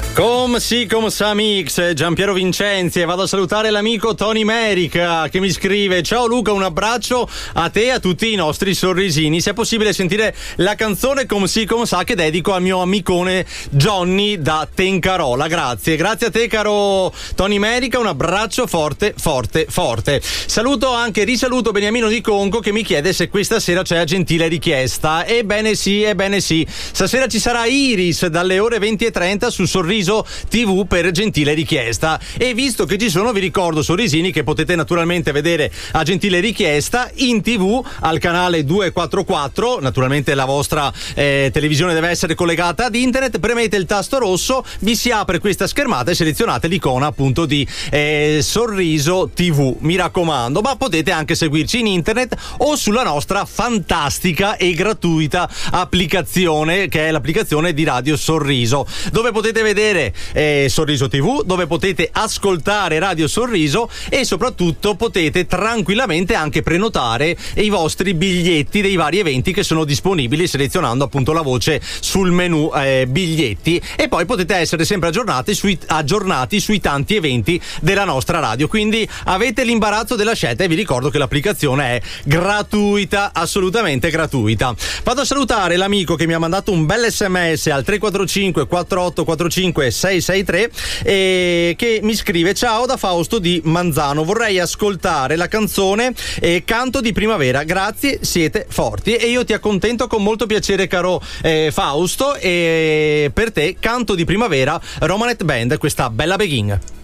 Come sa mix, Giampiero Vincenzi, e vado a salutare l'amico Tony Merica che mi scrive: ciao Luca, un abbraccio a te e a tutti i nostri sorrisini, se è possibile sentire la canzone Come sa che dedico al mio amicone Johnny da Tencarola. Grazie a te caro Tony Merica, un abbraccio forte. Risaluto Beniamino di Conco che mi chiede se questa sera c'è a gentile richiesta. Ebbene sì, stasera ci sarà Iris dalle ore 20:30 su Sorriso TV per gentile richiesta, e visto che ci sono, vi ricordo sorrisini che potete naturalmente vedere a gentile richiesta in TV al canale 244. Naturalmente la vostra televisione deve essere collegata ad internet, premete il tasto rosso, vi si apre questa schermata e selezionate l'icona appunto di Sorriso TV, mi raccomando. Ma potete anche seguirci in internet o sulla nostra fantastica e gratuita applicazione, che è l'applicazione di Radio Sorriso, dove potete vedere Sorriso TV, dove potete ascoltare Radio Sorriso e soprattutto potete tranquillamente anche prenotare i vostri biglietti dei vari eventi che sono disponibili, selezionando appunto la voce sul menu biglietti, e poi potete essere sempre aggiornati sui tanti eventi della nostra radio. Quindi avete l'imbarazzo della scelta, e vi ricordo che l'applicazione è gratuita, assolutamente gratuita. Vado a salutare l'amico che mi ha mandato un bel SMS al 345 4845 663 che mi scrive: ciao da Fausto di Manzano, vorrei ascoltare la canzone Canto di primavera, grazie, siete forti. E io ti accontento con molto piacere caro Fausto, e per te Canto di primavera, Romanet Band, questa bella begin.